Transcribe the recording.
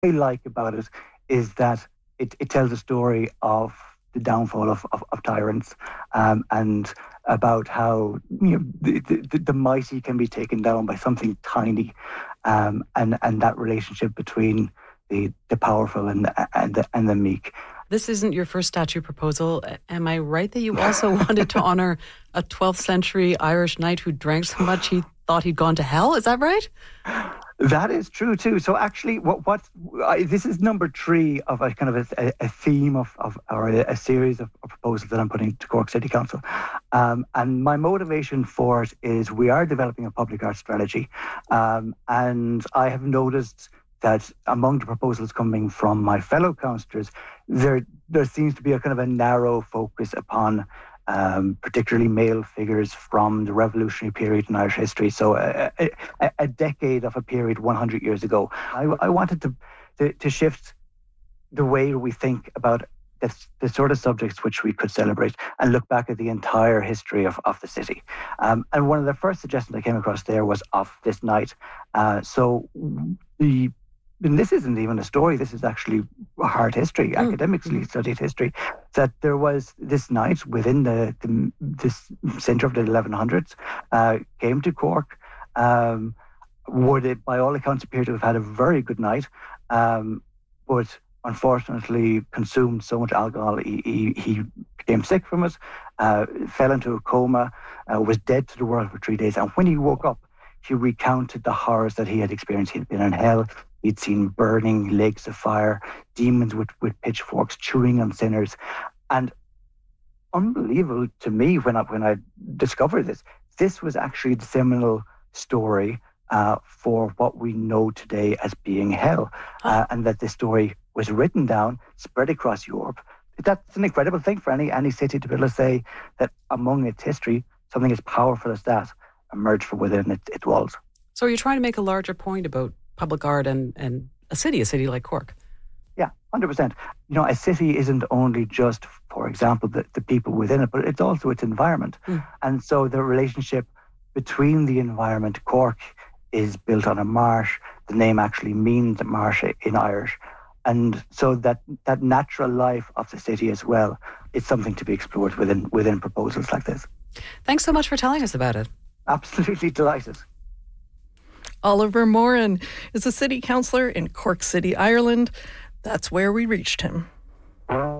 I like about it is that it tells a story of the downfall of tyrants, and about how the mighty can be taken down by something tiny, and that relationship between the powerful and the meek. This isn't your first statue proposal. Am I right that you also wanted to honour a 12th century Irish knight who drank so much he thought he'd gone to hell? Is that right? That is true too. So actually, this is number 3 of a kind of a theme or a series of proposals that I'm putting to Cork City Council. And my motivation for it is we are developing a public art strategy, and I have noticed that among the proposals coming from my fellow councillors, there seems to be a kind of a narrow focus upon particularly male figures from the revolutionary period in Irish history. So a decade of a period 100 years ago. I wanted to shift the way we think about the sort of subjects which we could celebrate and look back at the entire history of the city. And one of the first suggestions I came across there was of this night. And this isn't even a story, this is actually a hard history, academically studied history, that there was this knight within this centre of the 1100s, came to Cork, would, by all accounts, appear to have had a very good night, but unfortunately consumed so much alcohol, he became sick from it, fell into a coma, was dead to the world for 3 days, and when he woke up, he recounted the horrors that he had experienced. He'd been in hell. He'd seen burning lakes of fire, demons with pitchforks chewing on sinners. And unbelievable to me when I discovered this was actually the seminal story for what we know today as being hell. And that this story was written down, spread across Europe. That's an incredible thing for any city to be able to say that among its history, something as powerful as that emerged from within its walls. So you're trying to make a larger point about public art and a city like Cork? Yeah, 100%. A city isn't only just, for example, the people within it, but it's also its environment. And so the relationship between the environment, Cork is built on a marsh. The name actually means a marsh in Irish. And so that natural life of the city as well is something to be explored within proposals like this. Thanks so much for telling us about it. Absolutely delighted. Oliver Moran is a city councillor in Cork City, Ireland. That's where we reached him.